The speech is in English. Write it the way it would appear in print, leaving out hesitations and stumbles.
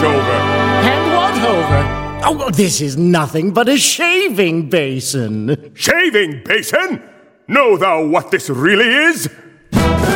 over. Hand what over? Oh, this is nothing but a shaving basin. Shaving basin? Know thou what this really is?